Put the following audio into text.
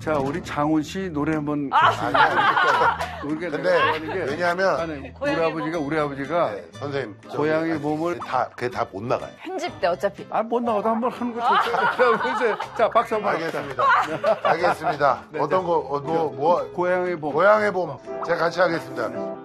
자, 우리 장훈 씨 노래 한번. 근데 왜냐하면 우리 아버지가 네, 선생님 고양이 몸을 그게 다 못 나가요. 편집 때 어차피. 못 나가도 한번 하는 거 좋죠. 자, 박수 한번 알겠습니다. 알겠습니다. 네, 어떤 거, 고양이 몸. 고양이 봄. 제가 같이 하겠습니다.